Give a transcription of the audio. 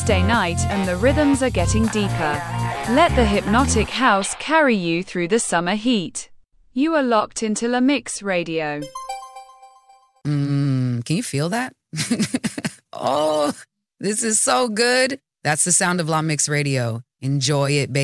Tuesday night and the rhythms are getting deeper. Let the hypnotic house carry you through the summer heat. You are locked into La Mix Radio. Can you feel that? Oh, this is so good. That's the sound of La Mix Radio. Enjoy it, baby.